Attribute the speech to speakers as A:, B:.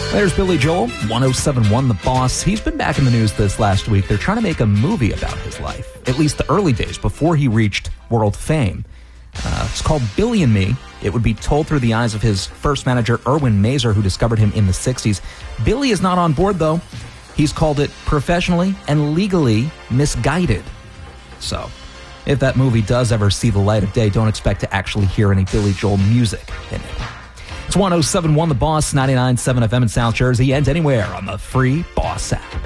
A: There's Billy Joel, 1071 The Boss. He's been back in the news this last week. They're trying to make a movie about his life, at least the early days before he reached world fame. It's called Billy and Me. It would be told through the eyes of his first manager, Erwin Mazer, who discovered him in the 60s. Billy is not on board, though. He's called it professionally and legally misguided. So, if that movie does ever see the light of day, don't expect to actually hear any Billy Joel music in it. It's 1071 The Boss, 99.7 FM in South Jersey, and anywhere on the free Boss app.